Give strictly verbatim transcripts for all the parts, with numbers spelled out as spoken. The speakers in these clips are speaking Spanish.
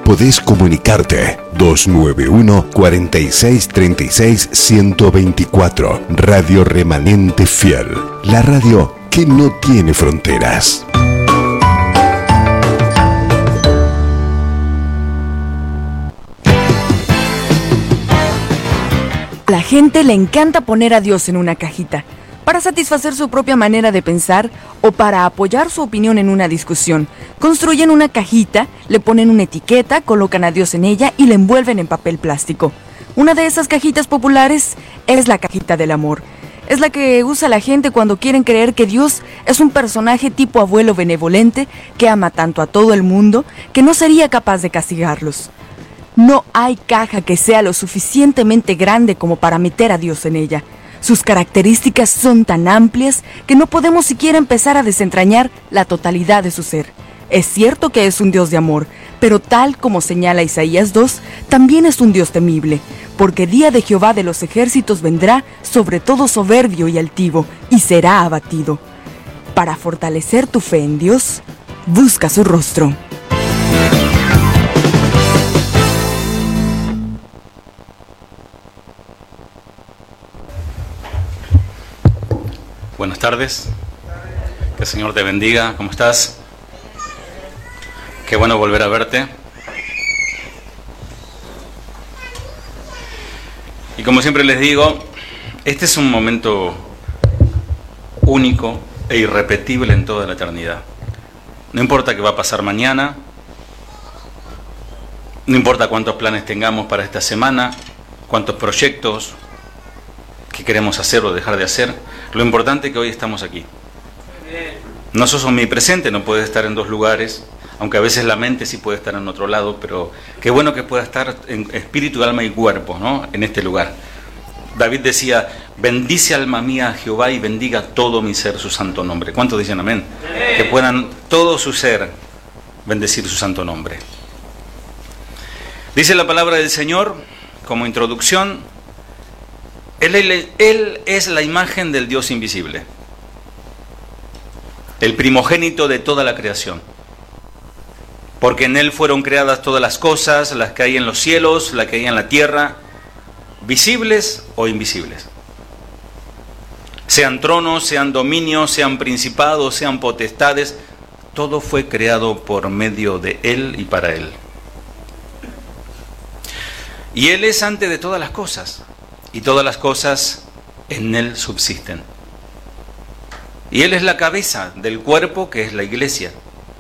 podés comunicarte. dos nueve uno, cuatro seis tres seis, uno dos cuatro. Radio Remanente Fiel. La radio que no tiene fronteras. La gente le encanta poner a Dios en una cajita, para satisfacer su propia manera de pensar o para apoyar su opinión en una discusión. Construyen una cajita, le ponen una etiqueta, colocan a Dios en ella y la envuelven en papel plástico. Una de esas cajitas populares es la cajita del amor. Es la que usa la gente cuando quieren creer que Dios es un personaje tipo abuelo benevolente que ama tanto a todo el mundo que no sería capaz de castigarlos. No hay caja que sea lo suficientemente grande como para meter a Dios en ella. Sus características son tan amplias que no podemos siquiera empezar a desentrañar la totalidad de su ser. Es cierto que es un Dios de amor, pero tal como señala Isaías dos, también es un Dios temible, porque día de Jehová de los ejércitos vendrá sobre todo soberbio y altivo, y será abatido. Para fortalecer tu fe en Dios, busca su rostro. Buenas tardes, que el Señor te bendiga, ¿cómo estás? Qué bueno volver a verte. Y como siempre les digo, este es un momento único e irrepetible en toda la eternidad. No importa qué va a pasar mañana, no importa cuántos planes tengamos para esta semana, cuántos proyectos que queremos hacer o dejar de hacer, lo importante es que hoy estamos aquí. No sos omnipresente, no puedes estar en dos lugares, aunque a veces la mente sí puede estar en otro lado, pero qué bueno que pueda estar en espíritu, alma y cuerpo, ¿no? En este lugar. David decía, bendice alma mía a Jehová y bendiga todo mi ser su santo nombre. ¿Cuántos dicen amén? amén? Que puedan todo su ser bendecir su santo nombre. Dice la palabra del Señor, como introducción, Él, él, él es la imagen del Dios invisible, el primogénito de toda la creación, porque en Él fueron creadas todas las cosas, las que hay en los cielos, las que hay en la tierra, visibles o invisibles. Sean tronos, sean dominios, sean principados, sean potestades, todo fue creado por medio de Él y para Él. Y Él es antes de todas las cosas. Y todas las cosas en Él subsisten. Y Él es la cabeza del cuerpo que es la iglesia.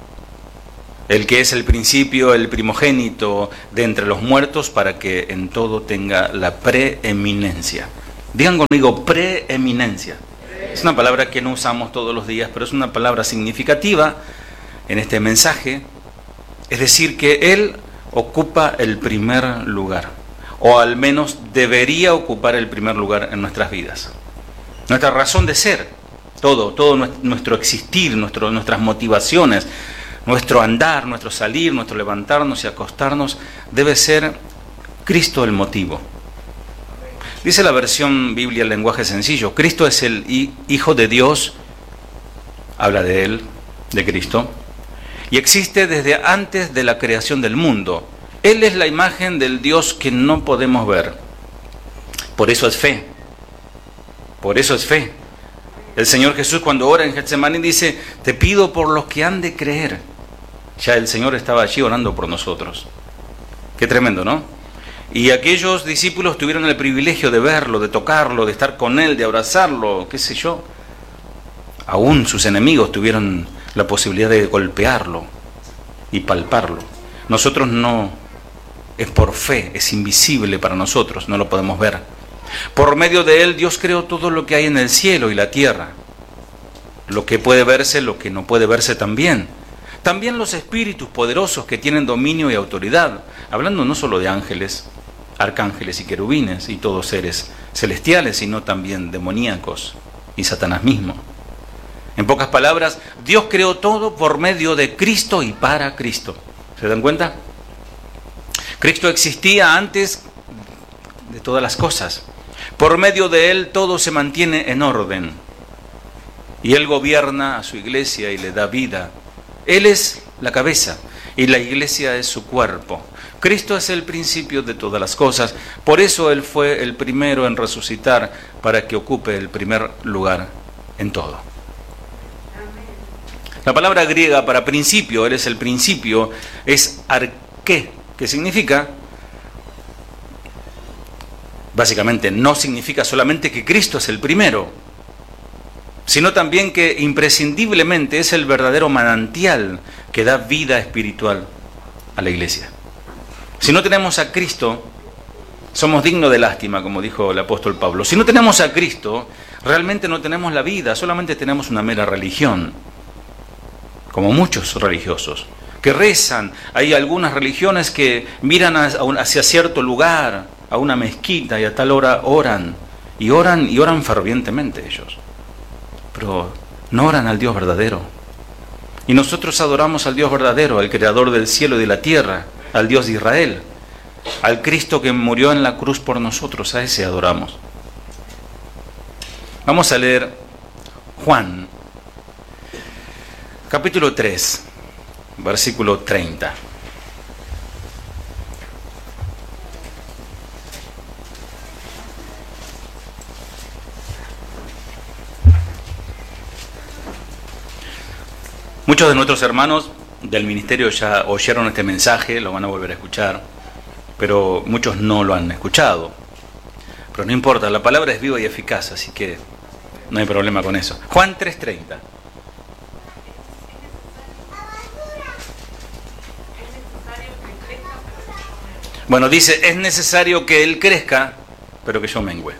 El que es el principio, el primogénito de entre los muertos para que en todo tenga la preeminencia. Digan conmigo, preeminencia. Es una palabra que no usamos todos los días, pero es una palabra significativa en este mensaje. Es decir, que Él ocupa el primer lugar. O al menos debería ocupar el primer lugar en nuestras vidas. Nuestra razón de ser, todo, todo nuestro existir, nuestro, nuestras motivaciones, nuestro andar, nuestro salir, nuestro levantarnos y acostarnos, debe ser Cristo el motivo. Dice la versión Biblia en lenguaje sencillo, Cristo es el Hijo de Dios, habla de Él, de Cristo, y existe desde antes de la creación del mundo. Él es la imagen del Dios que no podemos ver. Por eso es fe. Por eso es fe. El Señor Jesús cuando ora en Getsemaní dice, te pido por los que han de creer. Ya el Señor estaba allí orando por nosotros. Qué tremendo, ¿no? Y aquellos discípulos tuvieron el privilegio de verlo, de tocarlo, de estar con Él, de abrazarlo, qué sé yo. Aún sus enemigos tuvieron la posibilidad de golpearlo y palparlo. Nosotros no. Es por fe, es invisible para nosotros, no lo podemos ver. Por medio de Él Dios creó todo lo que hay en el cielo y la tierra. Lo que puede verse, lo que no puede verse también. También los espíritus poderosos que tienen dominio y autoridad, hablando no solo de ángeles, arcángeles y querubines y todos seres celestiales, sino también demoníacos y Satanás mismo. En pocas palabras, Dios creó todo por medio de Cristo y para Cristo. ¿Se dan cuenta? Cristo existía antes de todas las cosas. Por medio de Él todo se mantiene en orden. Y Él gobierna a su iglesia y le da vida. Él es la cabeza y la iglesia es su cuerpo. Cristo es el principio de todas las cosas, por eso Él fue el primero en resucitar para que ocupe el primer lugar en todo. La palabra griega para principio, Él es el principio, es arqué, que significa, básicamente no significa solamente que Cristo es el primero, sino también que imprescindiblemente es el verdadero manantial que da vida espiritual a la iglesia. Si no tenemos a Cristo, somos dignos de lástima, como dijo el apóstol Pablo. Si no tenemos a Cristo, realmente no tenemos la vida, solamente tenemos una mera religión, como muchos religiosos, que rezan. Hay algunas religiones que miran hacia cierto lugar, a una mezquita, y a tal hora oran, y oran, y oran fervientemente ellos, pero no oran al Dios verdadero. Y nosotros adoramos al Dios verdadero, al Creador del cielo y de la tierra, al Dios de Israel, al Cristo que murió en la cruz por nosotros, a ese adoramos. Vamos a leer Juan, capítulo tres, versículo treinta. Muchos de nuestros hermanos del ministerio ya oyeron este mensaje, lo van a volver a escuchar, pero muchos no lo han escuchado. Pero no importa, la palabra es viva y eficaz, así que no hay problema con eso. Juan tres treinta. Bueno, dice, es necesario que Él crezca, pero que yo mengüe.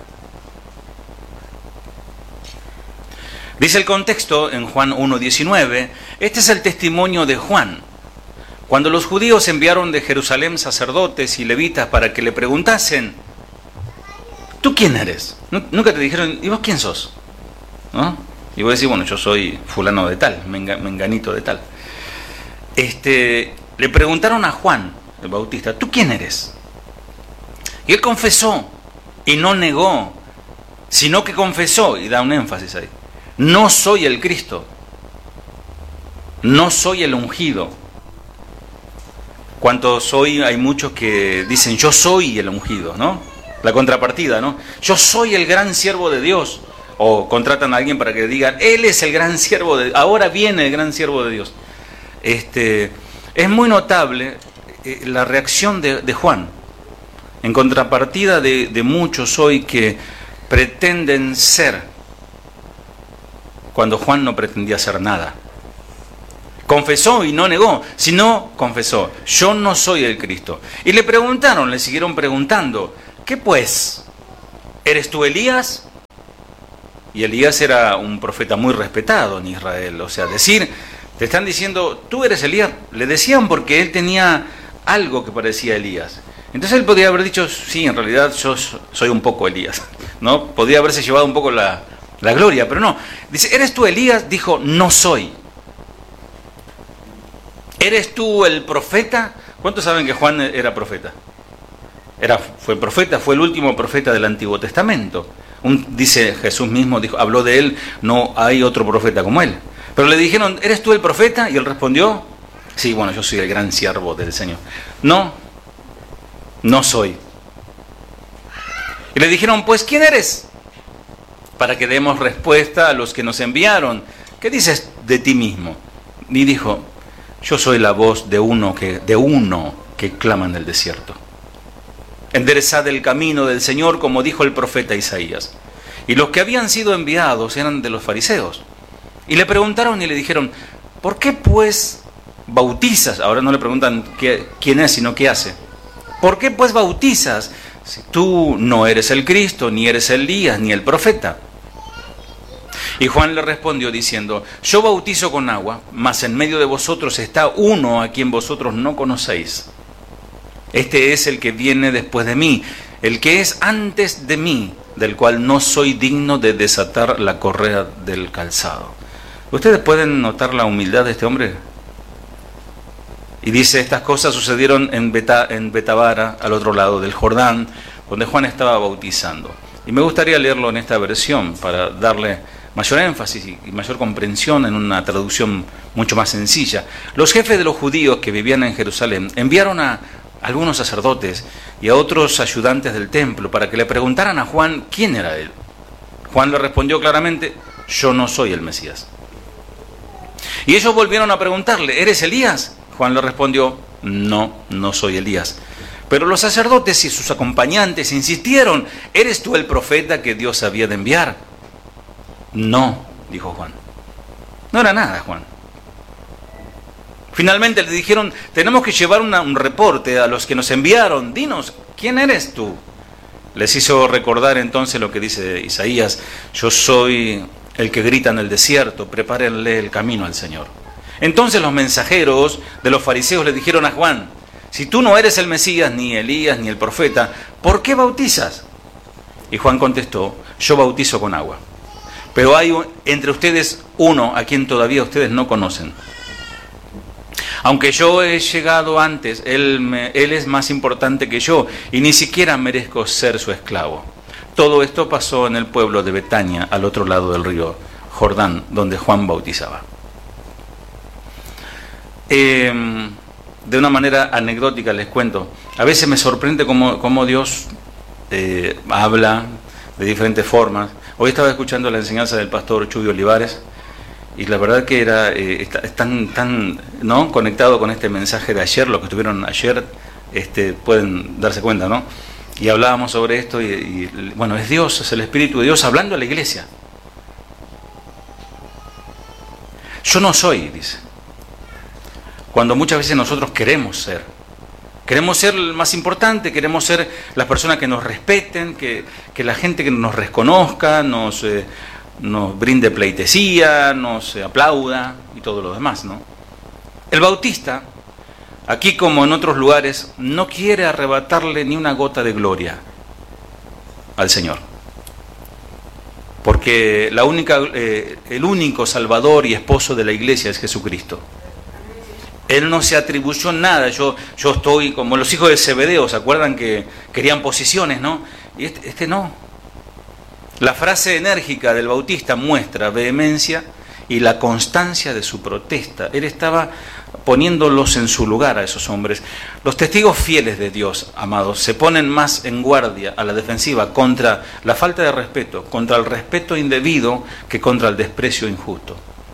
Dice el contexto en Juan uno diecinueve, este es el testimonio de Juan. Cuando los judíos enviaron de Jerusalén sacerdotes y levitas para que le preguntasen, ¿tú quién eres? Nunca te dijeron, ¿y vos quién sos? ¿No? Y vos decís, bueno, yo soy fulano de tal, menganito de tal. Este, le preguntaron a Juan, el Bautista, ¿tú quién eres? Y él confesó, y no negó, sino que confesó, y da un énfasis ahí, no soy el Cristo, no soy el ungido. Cuanto soy, hay muchos que dicen, yo soy el ungido, ¿no? La contrapartida, ¿no? Yo soy el gran siervo de Dios. O contratan a alguien para que digan, Él es el gran siervo de Dios, ahora viene el gran siervo de Dios. Este, es muy notable eh, la reacción de, de Juan, en contrapartida de, de muchos hoy que pretenden ser, cuando Juan no pretendía ser nada. Confesó y no negó, sino confesó, yo no soy el Cristo. Y le preguntaron, le siguieron preguntando, ¿qué pues? ¿Eres tú Elías? Y Elías era un profeta muy respetado en Israel. O sea, decir, te están diciendo, tú eres Elías, le decían porque él tenía algo que parecía Elías. Entonces él podía haber dicho, sí, en realidad yo soy un poco Elías, ¿no? Podía haberse llevado un poco la, la gloria, pero no. Dice, ¿eres tú Elías? Dijo, no soy. ¿Eres tú el profeta? ¿Cuántos saben que Juan era profeta? Era, fue profeta, fue el último profeta del Antiguo Testamento. Un, dice Jesús mismo, dijo, habló de él, no hay otro profeta como él. Pero le dijeron, ¿eres tú el profeta? Y él respondió, sí, bueno, yo soy el gran siervo del Señor. No, no soy. Y le dijeron, pues, ¿quién eres? Para que demos respuesta a los que nos enviaron. ¿Qué dices de ti mismo? Y dijo, yo soy la voz de uno que, de uno que clama en el desierto. Enderezad el camino del Señor, como dijo el profeta Isaías. Y los que habían sido enviados eran de los fariseos. Y le preguntaron y le dijeron, ¿por qué pues bautizas? Ahora no le preguntan qué, quién es, sino qué hace. ¿Por qué pues bautizas si tú no eres el Cristo, ni eres Elías, ni el profeta? Y Juan le respondió diciendo, yo bautizo con agua, mas en medio de vosotros está uno a quien vosotros no conocéis. Este es el que viene después de mí, el que es antes de mí, del cual no soy digno de desatar la correa del calzado. ¿Ustedes pueden notar la humildad de este hombre? Y dice, estas cosas sucedieron en, Beta, en Betabara, al otro lado del Jordán, donde Juan estaba bautizando. Y me gustaría leerlo en esta versión para darle mayor énfasis y mayor comprensión en una traducción mucho más sencilla. Los jefes de los judíos que vivían en Jerusalén enviaron a, algunos sacerdotes y a otros ayudantes del templo para que le preguntaran a Juan quién era él. Juan le respondió claramente: yo no soy el Mesías. Y ellos volvieron a preguntarle: ¿eres Elías? Juan le respondió: no, no soy Elías. Pero los sacerdotes y sus acompañantes insistieron: ¿eres tú el profeta que Dios había de enviar? No, dijo Juan. No era nada, Juan. Finalmente le dijeron: tenemos que llevar una, un reporte a los que nos enviaron. Dinos, ¿quién eres tú? Les hizo recordar entonces lo que dice Isaías: yo soy el que grita en el desierto, prepárenle el camino al Señor. Entonces los mensajeros de los fariseos le dijeron a Juan: si tú no eres el Mesías, ni Elías, ni el profeta, ¿por qué bautizas? Y Juan contestó: yo bautizo con agua, pero hay entre ustedes uno a quien todavía ustedes no conocen. Aunque yo he llegado antes, él, me, él es más importante que yo, y ni siquiera merezco ser su esclavo. Todo esto pasó en el pueblo de Betania, al otro lado del río Jordán, donde Juan bautizaba. Eh, de una manera anecdótica les cuento, a veces me sorprende cómo, cómo Dios eh, habla de diferentes formas. Hoy estaba escuchando la enseñanza del pastor Chuy Olivares, y la verdad que era eh, está, tan, tan ¿no? conectado con este mensaje de ayer, lo que estuvieron ayer, este, pueden darse cuenta, ¿no? Y hablábamos sobre esto, y, y bueno, es Dios, es el Espíritu de Dios hablando a la iglesia. Yo no soy, dice. Cuando muchas veces nosotros queremos ser. Queremos ser el más importante, queremos ser las personas que nos respeten, que, que la gente que nos reconozca, nos... Eh, nos brinde pleitesía, nos aplauda y todo lo demás, ¿no? El bautista, aquí como en otros lugares, no quiere arrebatarle ni una gota de gloria al Señor. Porque la única, eh, el único Salvador y esposo de la iglesia es Jesucristo. Él no se atribuyó nada. Yo, yo estoy como los hijos de Zebedeo, ¿se acuerdan que querían posiciones, no? Y este, este no. La frase enérgica del bautista muestra vehemencia y la constancia de su protesta. Él estaba poniéndolos en su lugar a esos hombres. Los testigos fieles de Dios, amados, se ponen más en guardia, a la defensiva, contra la falta de respeto, contra el respeto indebido, que contra el desprecio injusto.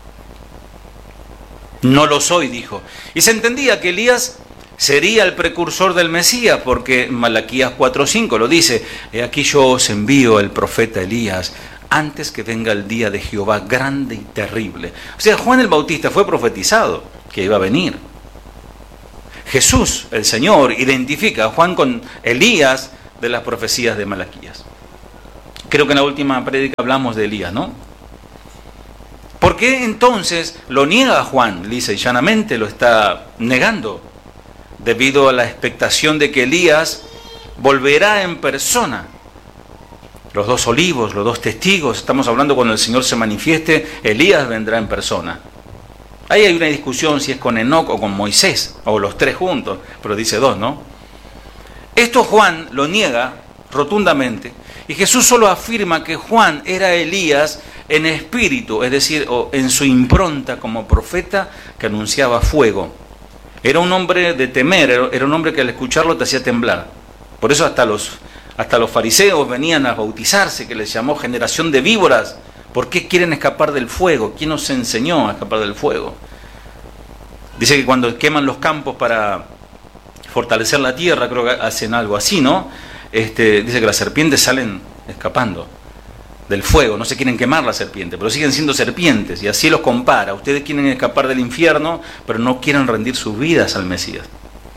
No lo soy, dijo. Y se entendía que Elías sería el precursor del Mesías, porque Malaquías cuatro cinco lo dice: he aquí yo os envío el profeta Elías antes que venga el día de Jehová grande y terrible. O sea, Juan el Bautista fue profetizado que iba a venir. Jesús, el Señor, identifica a Juan con Elías de las profecías de Malaquías. Creo que en la última prédica hablamos de Elías, ¿no? ¿Por qué entonces lo niega Juan? Lisa y llanamente lo está negando, debido a la expectación de que Elías volverá en persona. Los dos olivos, los dos testigos, estamos hablando cuando el Señor se manifieste, Elías vendrá en persona. Ahí hay una discusión si es con Enoc o con Moisés, o los tres juntos, pero dice dos, ¿no? Esto Juan lo niega rotundamente, y Jesús solo afirma que Juan era Elías en espíritu, es decir, en su impronta como profeta que anunciaba fuego. Era un hombre de temer, era un hombre que al escucharlo te hacía temblar. Por eso hasta los, hasta los fariseos venían a bautizarse, que les llamó generación de víboras. ¿Por qué quieren escapar del fuego? ¿Quién nos enseñó a escapar del fuego? Dice que cuando queman los campos para fortalecer la tierra, creo que hacen algo así, ¿no? Este, dice que las serpientes salen escapando del fuego, no se quieren quemar la serpiente, pero siguen siendo serpientes, y así los compara. Ustedes quieren escapar del infierno, pero no quieren rendir sus vidas al Mesías.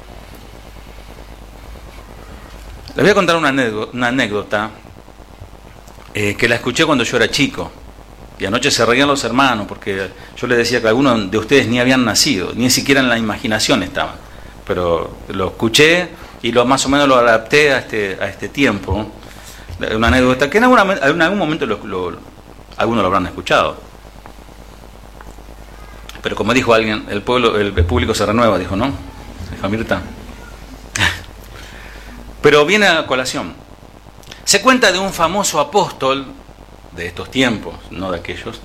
Les voy a contar una anécdota, una anécdota eh, que la escuché cuando yo era chico, y anoche se reían los hermanos, porque yo les decía que algunos de ustedes ni habían nacido, ni siquiera en la imaginación estaban, pero lo escuché y lo más o menos lo adapté a este, a este tiempo, ¿no? Una anécdota que en, alguna, en algún momento lo, lo, algunos lo habrán escuchado. Pero como dijo alguien, el pueblo, el, el público se renueva, dijo, ¿no? Dijo Mirta. Pero viene a colación. Se cuenta de un famoso apóstol de estos tiempos, no de aquellos,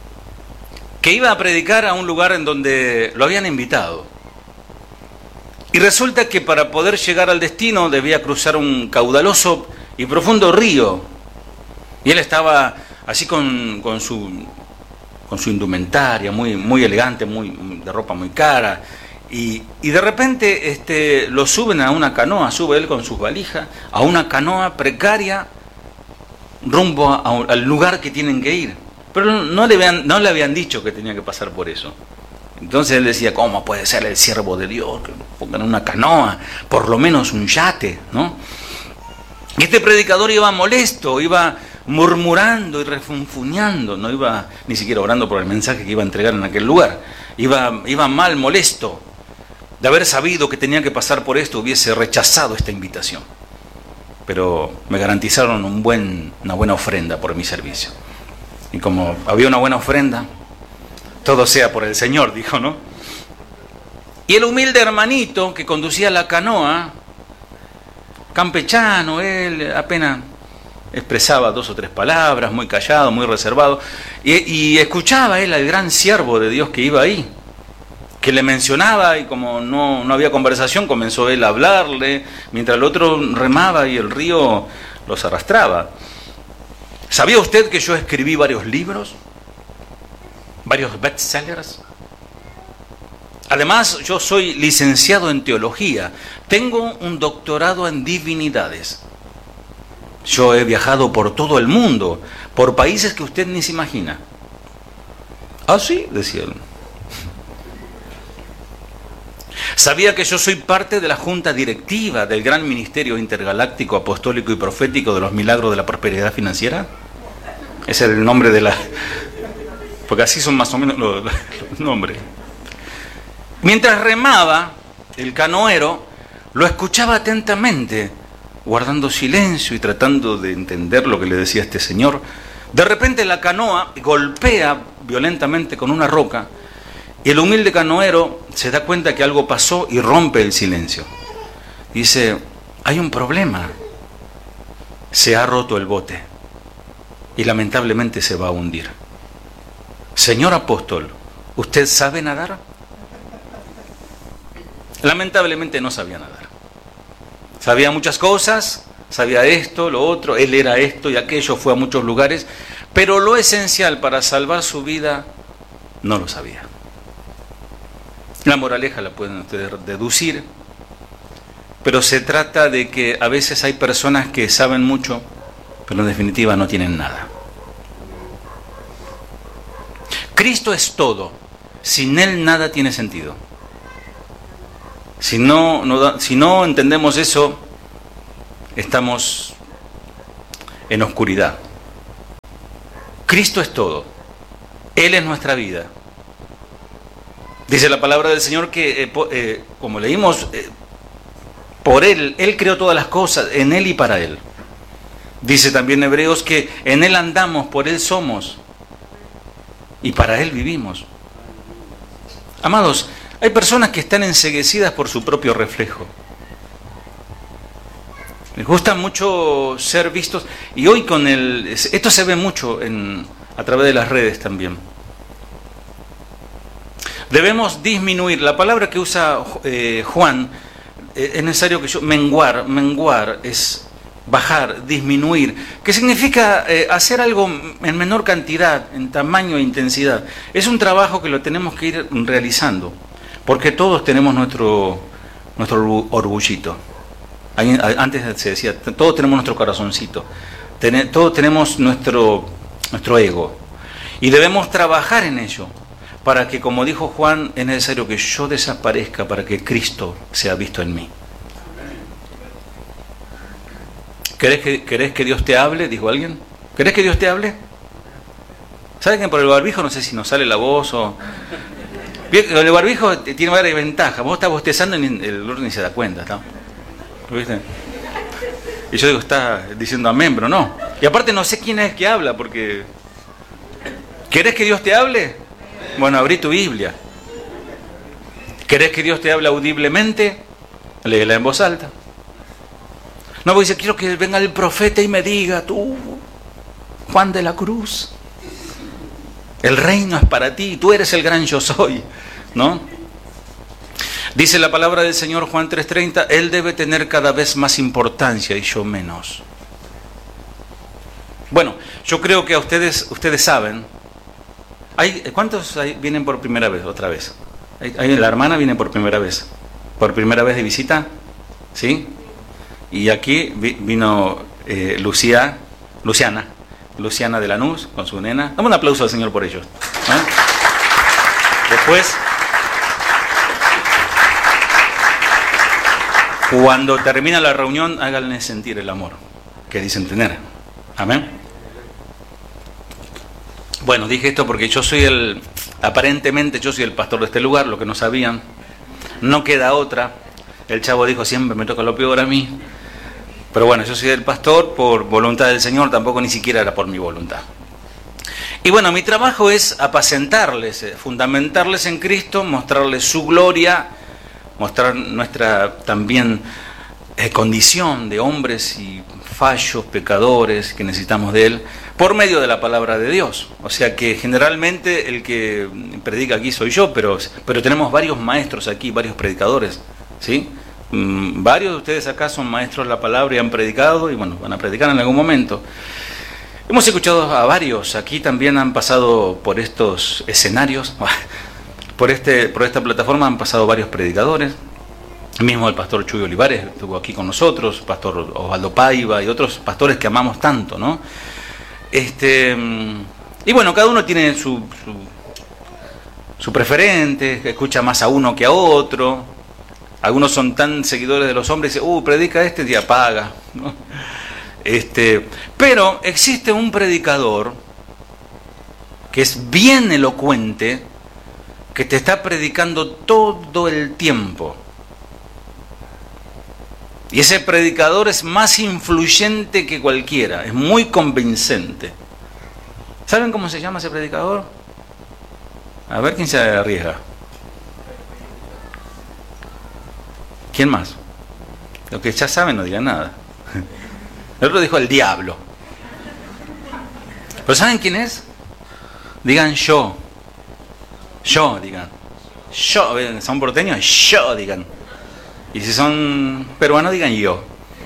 que iba a predicar a un lugar en donde lo habían invitado. Y resulta que para poder llegar al destino debía cruzar un caudaloso y profundo río. Y él estaba así con, con, su, con su indumentaria, muy, muy elegante, muy, de ropa muy cara. Y, y de repente este, lo suben a una canoa, sube él con sus valijas, a una canoa precaria rumbo a, a, al lugar que tienen que ir. Pero no le, habían, no le habían dicho que tenía que pasar por eso. Entonces él decía, ¿cómo puede ser el siervo de Dios? Que pongan una canoa, por lo menos un yate, ¿no? Y este predicador iba molesto, iba murmurando y refunfuñando, no iba ni siquiera orando por el mensaje que iba a entregar en aquel lugar. Iba, iba mal, molesto. De haber sabido que tenía que pasar por esto, hubiese rechazado esta invitación. Pero me garantizaron un buen, una buena ofrenda por mi servicio. Y como había una buena ofrenda, todo sea por el Señor, dijo, ¿no? Y el humilde hermanito que conducía la canoa, campechano, él apenas expresaba dos o tres palabras, muy callado, muy reservado, y, y escuchaba él al gran siervo de Dios que iba ahí, que le mencionaba, y como no, no había conversación, comenzó él a hablarle, mientras el otro remaba y el río los arrastraba. ¿Sabía usted que yo escribí varios libros? Varios bestsellers. Además, yo soy licenciado en teología. Tengo un doctorado en divinidades. Yo he viajado por todo el mundo, por países que usted ni se imagina. Ah, sí, decía él. ¿Sabía que yo soy parte de la junta directiva del gran ministerio intergaláctico, apostólico y profético de los milagros de la prosperidad financiera? Ese es el nombre de la... Porque así son más o menos los, los nombres. Mientras remaba, el canoero lo escuchaba atentamente, guardando silencio y tratando de entender lo que le decía este señor. De repente la canoa golpea violentamente con una roca y el humilde canoero se da cuenta que algo pasó y rompe el silencio. Dice, hay un problema. Se ha roto el bote y lamentablemente se va a hundir. Señor apóstol, ¿usted sabe nadar? Lamentablemente no sabía nadar. Sabía muchas cosas, sabía esto, lo otro, él era esto y aquello, fue a muchos lugares, pero lo esencial para salvar su vida no lo sabía. La moraleja la pueden ustedes deducir, pero se trata de que a veces hay personas que saben mucho, pero en definitiva no tienen nada. Cristo es todo, sin Él nada tiene sentido. Si no, no, si no entendemos eso, estamos en oscuridad. Cristo es todo, Él es nuestra vida. Dice la palabra del Señor que, eh, eh, como leímos, eh, por Él, Él creó todas las cosas, en Él y para Él. Dice también Hebreos que en Él andamos, por Él somos y para Él vivimos. Amados, hay personas que están enceguecidas por su propio reflejo. Les gusta mucho ser vistos, y hoy con el... Esto se ve mucho en, a través de las redes también. Debemos disminuir, la palabra que usa eh, Juan, eh, es necesario que yo... Menguar, menguar es bajar, disminuir, que significa eh, hacer algo en menor cantidad, en tamaño e intensidad. Es un trabajo que lo tenemos que ir realizando, porque todos tenemos nuestro, nuestro orgullito. Antes se decía, todos tenemos nuestro corazoncito, Ten, todos tenemos nuestro, nuestro ego, y debemos trabajar en ello, para que, como dijo Juan, es necesario que yo desaparezca para que Cristo sea visto en mí. ¿Querés que, ¿Querés que Dios te hable? Dijo alguien. ¿Querés que Dios te hable? ¿Saben que por el barbijo no sé si nos sale la voz o... El barbijo tiene varias ventajas. Vos estás bostezando y el otro ni se da cuenta, ¿no? ¿Viste? Y yo digo, está diciendo amén, pero no. Y aparte no sé quién es el que habla, porque... ¿Querés que Dios te hable? Bueno, abrí tu Biblia. ¿Querés que Dios te hable audiblemente? Léela en voz alta. No, porque dice, quiero que venga el profeta y me diga, tú, Juan de la Cruz, el reino es para ti, tú eres el gran yo soy, ¿no? Dice la palabra del Señor, Juan tres treinta, Él debe tener cada vez más importancia y yo menos. Bueno, yo creo que a ustedes, ustedes saben, ¿hay, ¿cuántos hay, vienen por primera vez, otra vez? ¿Hay, hay, la hermana viene por primera vez, por primera vez de visita, ¿sí? Y aquí vi, vino eh, Lucía, Luciana, Luciana de Lanús con su nena. Dame un aplauso al Señor por ellos, ¿eh? Después, cuando termina la reunión, háganle sentir el amor que dicen tener. Amén. Bueno, dije esto porque yo soy el, aparentemente yo soy el pastor de este lugar, lo que no sabían. No queda otra. El chavo dijo, siempre me toca lo peor a mí. Pero bueno, yo soy el pastor por voluntad del Señor, tampoco ni siquiera era por mi voluntad. Y bueno, mi trabajo es apacentarles, fundamentarles en Cristo, mostrarles su gloria, mostrar nuestra también eh, condición de hombres y fallos, pecadores, que necesitamos de Él, por medio de la palabra de Dios. O sea que generalmente el que predica aquí soy yo, pero, pero tenemos varios maestros aquí, varios predicadores, ¿sí? Mm, varios de ustedes acá son maestros de la palabra y han predicado, y bueno, van a predicar en algún momento. Hemos escuchado a varios, aquí también han pasado por estos escenarios, por, este, por esta plataforma han pasado varios predicadores. Mismo el pastor Chuy Olivares estuvo aquí con nosotros, pastor Osvaldo Paiva y otros pastores que amamos tanto, ¿no? Este, y bueno, cada uno tiene su, su, su preferente, escucha más a uno que a otro. Algunos son tan seguidores de los hombres y dicen, uh, predica este y apaga, ¿no? Este, pero existe un predicador que es bien elocuente, que te está predicando todo el tiempo. Y ese predicador es más influyente que cualquiera, es muy convincente. ¿Saben cómo se llama ese predicador? A ver quién se arriesga. ¿Quién más? Los que ya saben no digan nada. El otro dijo el diablo. ¿Pero saben quién es? Digan yo. Yo, digan. Yo, son porteños, yo, digan. Y si son peruanos, digan yo.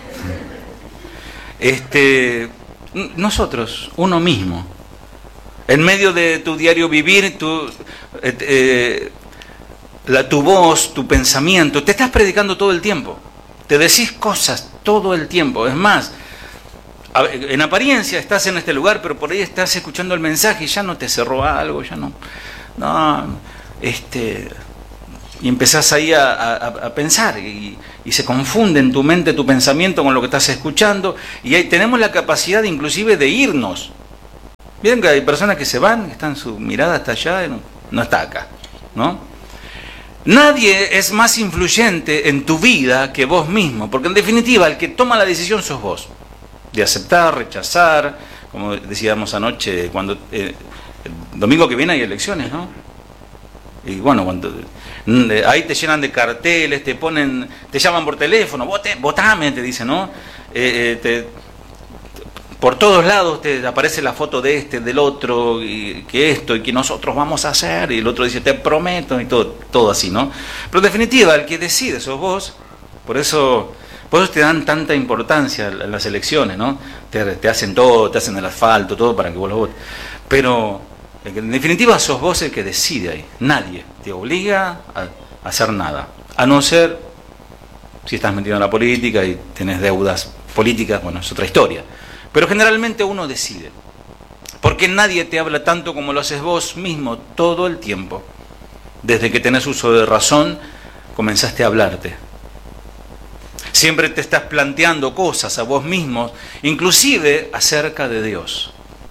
Este, nosotros, uno mismo, en medio de tu diario vivir, tu, eh, eh, la, tu voz, tu pensamiento, te estás predicando todo el tiempo. Te decís cosas todo el tiempo. Es más, en apariencia estás en este lugar, pero por ahí estás escuchando el mensaje y ya no te cerró algo, ya no. No, este. Y empezás ahí a, a, a pensar y, y se confunde en tu mente tu pensamiento con lo que estás escuchando, y ahí tenemos la capacidad inclusive de irnos. Miren que hay personas que se van, están su mirada hasta allá y no, no está acá, ¿no? Nadie es más influyente en tu vida que vos mismo, porque en definitiva el que toma la decisión sos vos, de aceptar, rechazar, como decíamos anoche, cuando eh, el domingo que viene hay elecciones, ¿no? Y bueno, cuando ahí te llenan de carteles, te ponen, te llaman por teléfono, vote, votame, te dicen, ¿no? Eh, te, por todos lados te aparece la foto de este, del otro, y que esto, y que nosotros vamos a hacer, y el otro dice, te prometo, y todo, todo así, ¿no? Pero en definitiva, el que decide sos vos, por eso, por eso te dan tanta importancia las elecciones, ¿no? Te, te hacen todo, te hacen el asfalto, todo para que vos lo votes. Pero en definitiva sos vos el que decide ahí. Nadie te obliga a hacer nada. A no ser si estás metido en la política y tenés deudas políticas, bueno, es otra historia. Pero generalmente uno decide. Porque nadie te habla tanto como lo haces vos mismo todo el tiempo. Desde que tenés uso de razón, comenzaste a hablarte. Siempre te estás planteando cosas a vos mismo, inclusive acerca de Dios.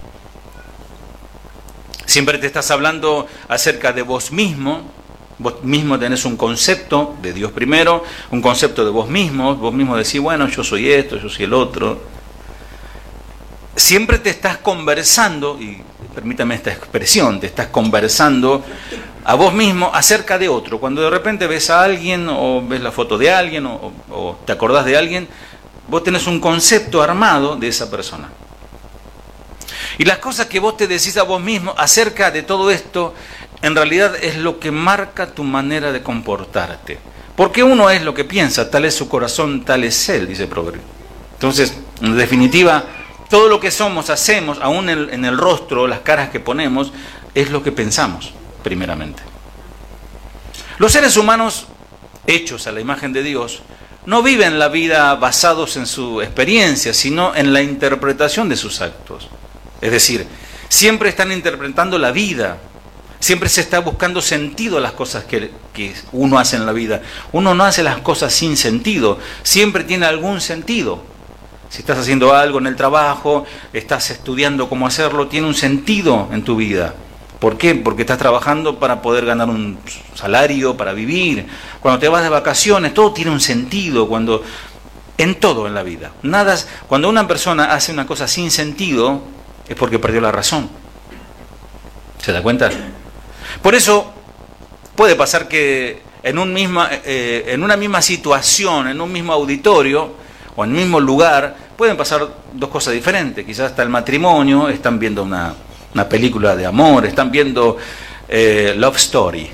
Siempre te estás hablando acerca de vos mismo. Vos mismo tenés un concepto de Dios primero, un concepto de vos mismo. Vos mismo decís, bueno, yo soy esto, yo soy el otro. Siempre te estás conversando, y permítame esta expresión, te estás conversando a vos mismo acerca de otro. Cuando de repente ves a alguien, o ves la foto de alguien, o, o te acordás de alguien, vos tenés un concepto armado de esa persona. Y las cosas que vos te decís a vos mismo acerca de todo esto, en realidad es lo que marca tu manera de comportarte. Porque uno es lo que piensa, tal es su corazón, tal es él, dice el proverbio. Entonces, en definitiva, todo lo que somos, hacemos, aún en, en el rostro, las caras que ponemos, es lo que pensamos, primeramente. Los seres humanos, hechos a la imagen de Dios, no viven la vida basados en su experiencia, sino en la interpretación de sus actos. Es decir, siempre están interpretando la vida. Siempre se está buscando sentido a las cosas que, que uno hace en la vida. Uno no hace las cosas sin sentido, siempre tiene algún sentido. Si estás haciendo algo en el trabajo, estás estudiando cómo hacerlo, tiene un sentido en tu vida. ¿Por qué? Porque estás trabajando para poder ganar un salario, para vivir. Cuando te vas de vacaciones, todo tiene un sentido. Cuando, en todo en la vida. Nada, cuando una persona hace una cosa sin sentido, es porque perdió la razón. ¿Se da cuenta? Por eso puede pasar que en, un misma, eh, en una misma situación, en un mismo auditorio o en el mismo lugar, pueden pasar dos cosas diferentes. Quizás hasta el matrimonio, están viendo una, una película de amor, están viendo eh, Love Story.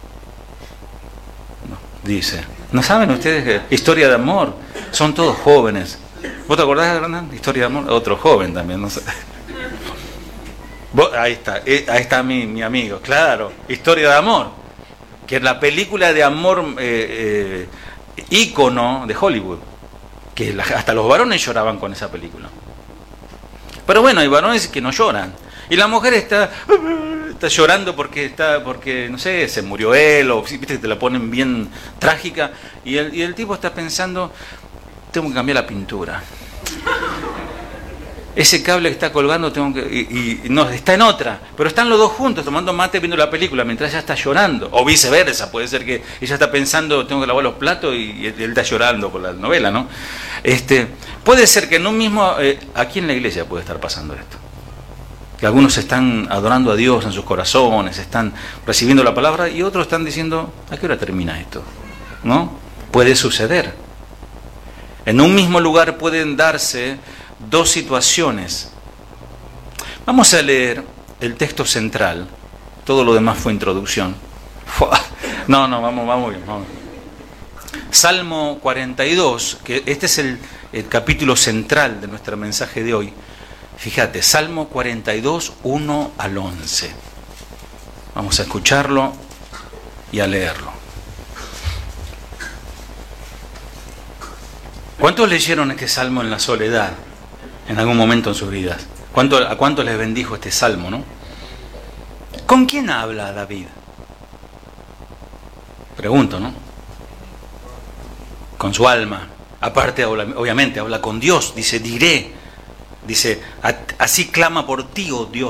No, dice, ¿no saben ustedes que historia de amor? Son todos jóvenes. ¿Vos te acordás de Hernán? Historia de amor, otro joven también, no sé. Ahí está, ahí está mi, mi amigo, claro, Historia de amor, que es la película de amor eh, eh, ícono de Hollywood, que la, hasta los varones lloraban con esa película. Pero bueno, hay varones que no lloran, y la mujer está, está llorando porque, está, porque no sé, se murió él, o viste que te la ponen bien trágica, y el, y el tipo está pensando, tengo que cambiar la pintura. Ese cable que está colgando tengo que y, y no está en otra, pero están los dos juntos tomando mate viendo la película mientras ella está llorando, o viceversa, puede ser que ella está pensando tengo que lavar los platos y, y él está llorando por la novela, ¿no? Este, puede ser que en un mismo eh, aquí en la iglesia puede estar pasando esto, que algunos están adorando a Dios en sus corazones, están recibiendo la palabra y otros están diciendo ¿a qué hora termina esto? ¿No? Puede suceder. En un mismo lugar pueden darse dos situaciones. Vamos a leer el texto central. Todo lo demás fue introducción. No, no, vamos, vamos bien. Vamos. Salmo cuarenta y dos, que este es el, el capítulo central de nuestro mensaje de hoy. Fíjate, Salmo cuarenta y dos, uno al once. Vamos a escucharlo y a leerlo. ¿Cuántos leyeron este salmo en la soledad? En algún momento en sus vidas. ¿Cuánto, ¿A cuántos les bendijo este salmo, no? ¿Con quién habla David? Pregunto, ¿no? Con su alma. Aparte, obviamente, habla con Dios. Dice, diré. Dice, así clama por ti, oh Dios.